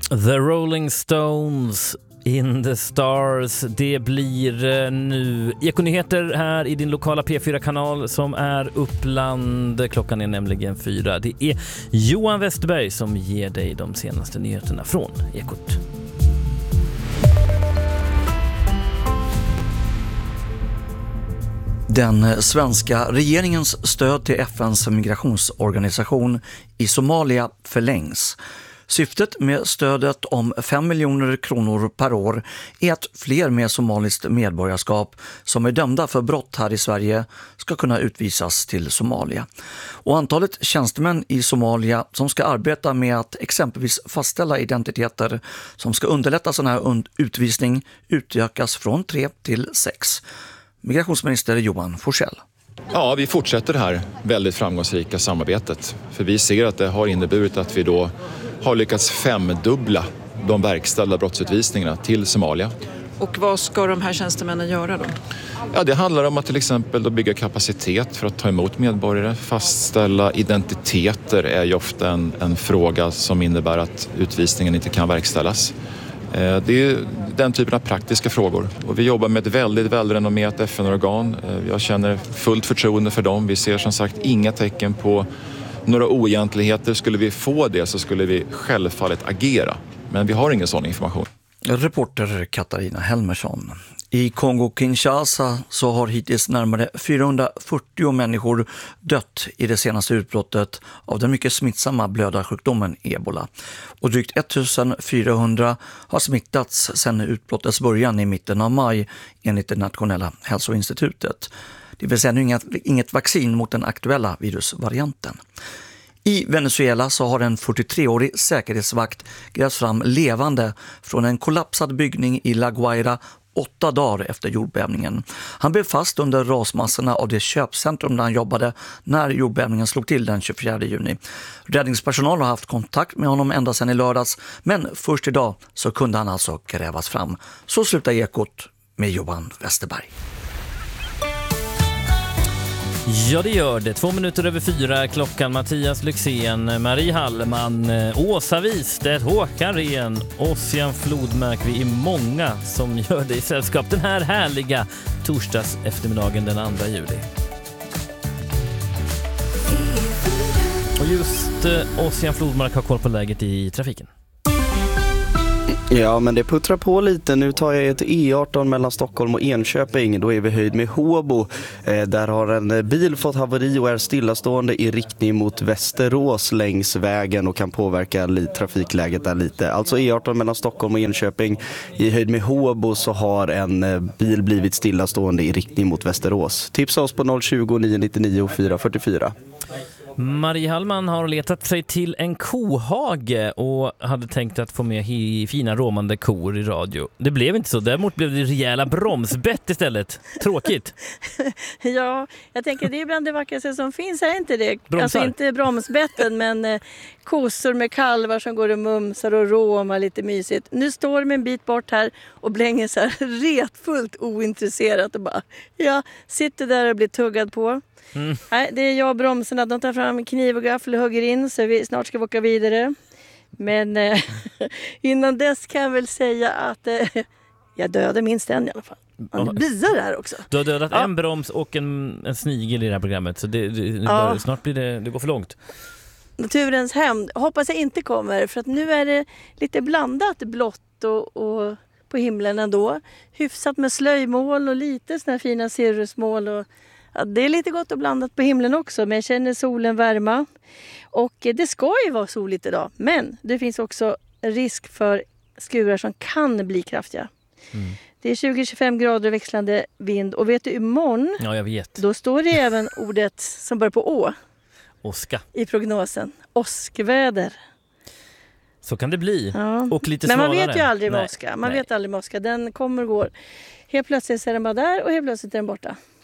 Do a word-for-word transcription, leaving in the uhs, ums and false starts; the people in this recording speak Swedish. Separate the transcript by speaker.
Speaker 1: The Rolling Stones in the Stars. Det blir nu Ekonyheter här i din lokala P fyra-kanal som är Uppland. Klockan är nämligen fyra. Det är Johan Westerberg som ger dig de senaste nyheterna från Ekot.
Speaker 2: Den svenska regeringens stöd till F N:s migrationsorganisation i Somalia förlängs. Syftet med stödet om fem miljoner kronor per år är att fler med somaliskt medborgarskap som är dömda för brott här i Sverige ska kunna utvisas till Somalia. Och antalet tjänstemän i Somalia som ska arbeta med att exempelvis fastställa identiteter som ska underlätta sån här utvisning utökas från tre till sex. Migrationsminister Johan Forssell.
Speaker 3: Ja, vi fortsätter det här väldigt framgångsrika samarbetet. För vi ser att det har inneburit att vi då har lyckats femdubbla de verkställda brottsutvisningarna till Somalia.
Speaker 4: Och vad ska de här tjänstemännen göra då?
Speaker 3: Ja, det handlar om att till exempel då bygga kapacitet för att ta emot medborgare. Fastställa identiteter är ju ofta en, en fråga som innebär att utvisningen inte kan verkställas. Det är den typen av praktiska frågor. Och vi jobbar med ett väldigt välrenommerat F N-organ. Jag känner fullt förtroende för dem. Vi ser som sagt inga tecken på några oegentligheter. Skulle vi få det så skulle vi självfallet agera. Men vi har ingen sån information.
Speaker 2: Reporter Katarina Helmersson. I Kongo-Kinshasa så har hittills närmare fyrahundrafyrtio människor dött i det senaste utbrottet av den mycket smittsamma blödarsjukdomen Ebola. Och drygt ettusensfyrahundra har smittats sedan utbrottets början i mitten av maj enligt det nationella hälsoinstitutet. Det vill säga nu inget, inget vaccin mot den aktuella virusvarianten. I Venezuela så har en fyrtiotreårig säkerhetsvakt grävts fram levande från en kollapsad byggning i La Guaira åtta dagar efter jordbävningen. Han blev fast under rasmassorna av det köpcentrum där han jobbade när jordbävningen slog till den tjugofjärde juni. Räddningspersonal har haft kontakt med honom ända sedan i lördags, men först idag så kunde han alltså grävas fram. Så slutar Ekot med Johan Westerberg.
Speaker 1: Ja, det gör det. Två minuter över fyra klockan. Mattias Lyxén, Marie Hallman, Åsa Wistedt, Håkan Rehn, Ossian Flodmark. Vi är många som gör det i sällskap den här härliga torsdags eftermiddagen den andra juli. Och just eh, Ossian Flodmark har koll på läget i trafiken.
Speaker 5: Ja, men det puttrar på lite. Nu tar jag ett E arton mellan Stockholm och Enköping. Då är vi höjd med Håbo. Eh, där har en bil fått haveri och är stillastående i riktning mot Västerås längs vägen och kan påverka li- trafikläget där lite. Alltså E arton mellan Stockholm och Enköping. I höjd med Håbo så har en eh, bil blivit stillastående i riktning mot Västerås. Tipsa oss på noll tjugo, nio nittionio, fyra fyrtiofyra.
Speaker 1: Marie Hallman har letat sig till en kohage och hade tänkt att få med hi- fina romande kor i radio. Det blev inte så, däremot blev det rejäla bromsbett istället. Tråkigt.
Speaker 6: Ja, jag tänker det är bland det vackraste som finns, är inte det?
Speaker 1: Bromsar.
Speaker 6: Alltså inte bromsbetten, men eh, kossor med kalvar som går och mumsar och råmar lite mysigt. Nu står de en bit bort här och blänger så här retfullt ointresserat och bara, ja, sitter där och blir tuggad på. Mm. Nej, det är jag och bromsarna. De tar fram kniv och gaffel och hugger in så vi snart ska åka vidare. Men eh, innan dess kan jag väl säga att eh, jag dödade minst en i alla fall. Han biar där också.
Speaker 1: Du har dödat
Speaker 6: ja.
Speaker 1: en broms och en, en snigel i det här programmet. Så det, det,
Speaker 6: ja.
Speaker 1: bör, snart blir det, det går för långt.
Speaker 6: Naturens hämnd hoppas jag inte kommer. För att nu är det lite blandat blått och, och på himlen ändå. Hyfsat med slöjmål och lite såna här fina cirrusmål och ja, det är lite gott och blandat på himlen också, men jag känner solen värma. Och det ska ju vara soligt idag, men det finns också risk för skurar som kan bli kraftiga. Mm. Det är tjugo till tjugofem grader växlande vind och vet du, imorgon
Speaker 1: ja, jag vet.
Speaker 6: Då står det även ordet som börjar på å.
Speaker 1: Åska.
Speaker 6: I prognosen. Åskväder.
Speaker 1: Så kan det bli.
Speaker 6: Ja.
Speaker 1: Och lite
Speaker 6: men man
Speaker 1: svalare.
Speaker 6: vet ju aldrig med
Speaker 1: Nej.
Speaker 6: åska. Man
Speaker 1: Nej.
Speaker 6: vet aldrig med åska. Den kommer och går. Helt plötsligt är den bara där och helt plötsligt är den borta.